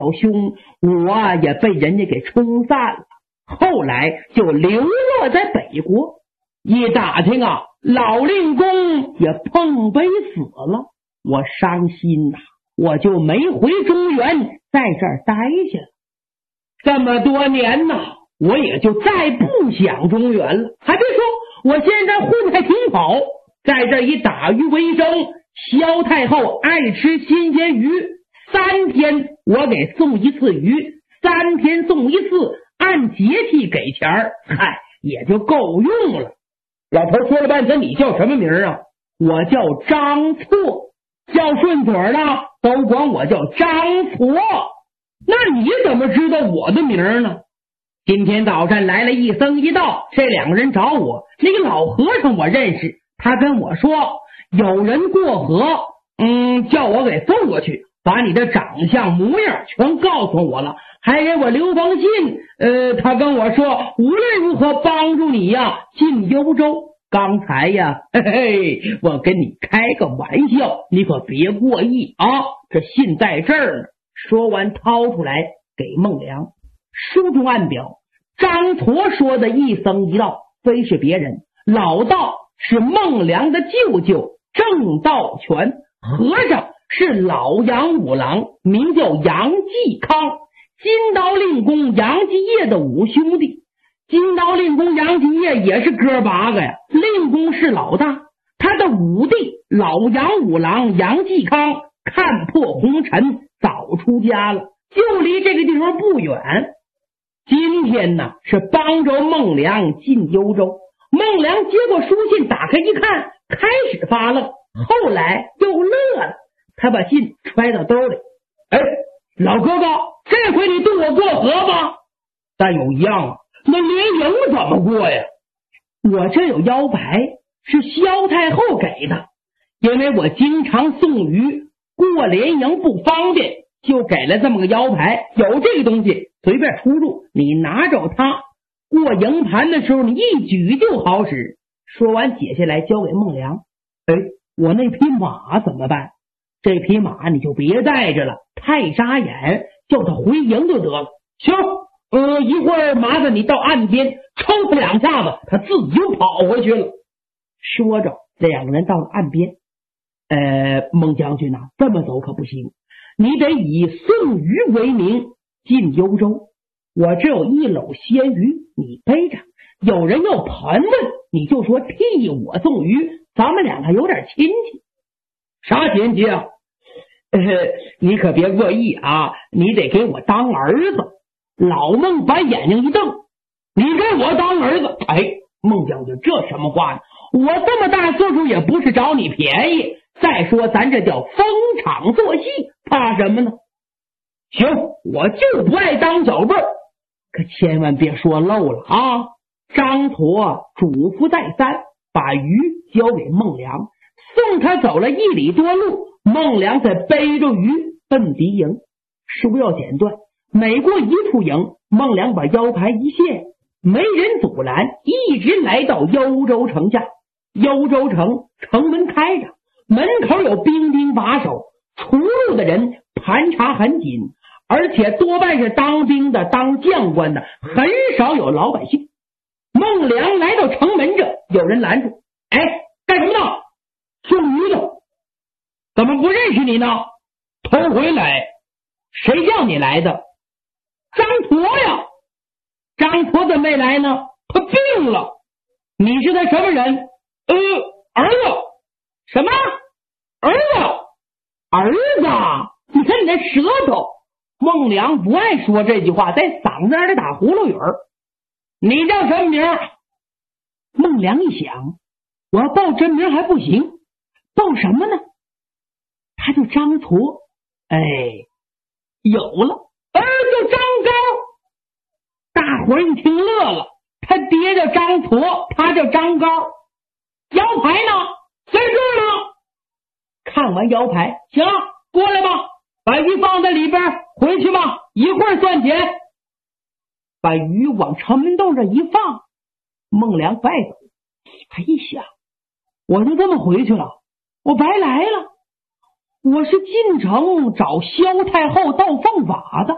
兄，我也被人家给冲散了，后来就流落在北国。一打听啊，老令公也碰杯死了，我伤心呐，我就没回中原，在这儿待下了。这么多年呐，我也就再不想中原了。还别说，我现在混还挺好，在这以打鱼为生。萧太后爱吃新鲜鱼，3天我给送一次鱼，3天送一次，按节气给钱儿，嗨，也就够用了。老头说了半天，你叫什么名啊？我叫张错，叫顺嘴了都管我叫张错。那你怎么知道我的名呢？今天早晨来了一僧一道，这2个人找我，那个老和尚我认识，他跟我说有人过河，叫我给送过去，把你的长相模样全告诉我了，还给我留封信。他跟我说无论如何帮助你呀进幽州。刚才呀，嘿嘿，我跟你开个玩笑，你可别过意啊。这信在这儿呢。说完掏出来给孟良，书中暗表，张驼说的一僧一道非是别人，老道是孟良的舅舅郑道全，和尚是老杨五郎，名叫杨继康，金刀令公杨继业的5兄弟。金刀令公杨继业也是哥8个呀，令公是老大，他的5弟老杨五郎杨继康看破红尘，早出家了，就离这个地方不远。今天呢是帮着孟良进幽州。孟良接过书信，打开一看，开始发愣，后来又乐了，他把信揣到兜里。老哥哥，这回你渡我过河吧？但有一样啊，那联营怎么过呀？我这有腰牌，是萧太后给的，因为我经常送鱼，过联营不方便，就给了这么个腰牌。有这个东西随便出入，你拿着它，过营盘的时候你一举就好使。说完解下来交给孟良。我那匹马怎么办？这匹马你就别带着了，太扎眼，叫他回营就得了。行，一会儿麻烦你到岸边抽他2下子，他自己就跑回去了。说着2个人到了岸边。孟将军啊，这么走可不行，你得以送鱼为名进幽州。我这有1篓鲜鱼，你背着，有人要盘问，你就说替我送鱼，咱们2个有点亲戚。啥亲戚啊？你可别过意啊，你得给我当儿子。老孟把眼睛一瞪，你给我当儿子？孟将军，这什么话呢？我这么大岁数也不是找你便宜，再说咱这叫逢场作戏，怕什么呢？行，我就不爱当小辈儿，可千万别说漏了啊！张驼嘱咐再三，把鱼交给孟良，送他走了1里多路，孟良才背着鱼奔敌营。书要剪断，每过1处营，孟良把腰牌一卸，没人阻拦，一直来到幽州城下。幽州城城门开着，门口有兵丁把守，出入的人盘查很紧，而且多半是当兵的当将官的，很少有老百姓。孟良来到城门这，有人拦住。干什么呢？送鱼的。怎么不认识你呢？头回来。谁叫你来的？张驼呀。张驼怎么没来呢？他病了。你是他什么人？儿子。什么？儿子？儿子？你看你那舌头。孟良不爱说这句话，在嗓子眼里打葫芦语儿。你叫什么名？孟良一想，我要报真名还不行，报什么呢？他就张驼。有了，儿子张高。大伙儿一听乐了，他爹叫张驼，他叫张高。腰牌呢？在这儿呢。看完腰牌，行了，过来吧，把鱼放在里边，回去吧，一会儿算钱。把鱼往城门洞上一放，孟良不爱走。他一想，我就这么回去了，我白来了。我是进城找萧太后到奉法的，